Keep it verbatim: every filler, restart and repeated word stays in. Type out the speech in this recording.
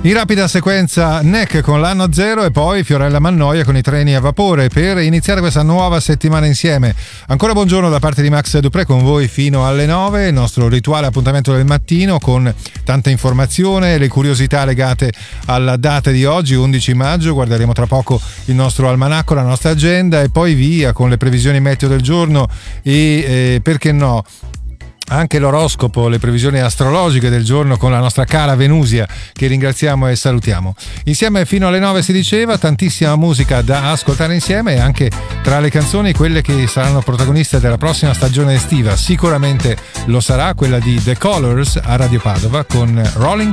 In rapida sequenza N E C con l'anno zero e poi Fiorella Mannoia con i treni a vapore per iniziare questa nuova settimana insieme. Ancora buongiorno da parte di Max Dupré con voi fino alle nove, il nostro rituale appuntamento del mattino con tanta informazione, le curiosità legate alla data di oggi, undici maggio, guarderemo tra poco il nostro almanacco, la nostra agenda e poi via con le previsioni meteo del giorno e eh, perché no anche l'oroscopo, le previsioni astrologiche del giorno con la nostra cara Venusia che ringraziamo e salutiamo. Insieme fino alle nove si diceva, tantissima musica da ascoltare insieme e anche tra le canzoni quelle che saranno protagoniste della prossima stagione estiva, sicuramente lo sarà quella di The Colors a Radio Padova con Rolling